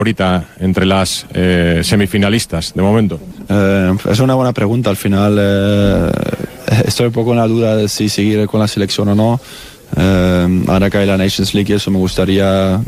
ahorita entre las semifinalistas de momento? Es una buena pregunta. Al final estoy un poco en la duda de si seguir con la selección o no. Ahora que hay la Nations League, eso me gustaría